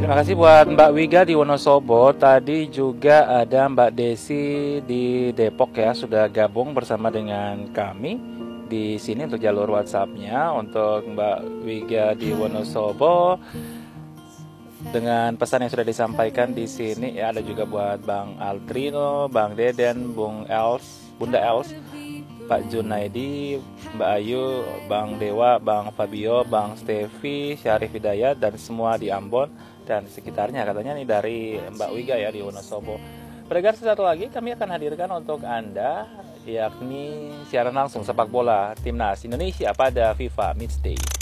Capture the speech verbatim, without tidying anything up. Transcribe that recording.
Terima kasih buat Mbak Wiga di Wonosobo. Tadi juga ada Mbak Desi di Depok ya, sudah gabung bersama dengan kami di sini untuk jalur WhatsApp-nya. Untuk Mbak Wiga di Wonosobo dengan pesan yang sudah disampaikan di sini ya, ada juga buat Bang Aldrino, Bang Deden, Bung Els, Bunda Els, Pak Junaidi, Mbak Ayu, Bang Dewa, Bang Fabio, Bang Stevi, Syarif Hidayat, dan semua di Ambon dan sekitarnya. Katanya nih dari Mbak Wiga ya di Wonosobo. Pendengar, satu lagi kami akan hadirkan untuk Anda, yakni siaran langsung sepak bola Timnas Indonesia pada FIFA Matchday.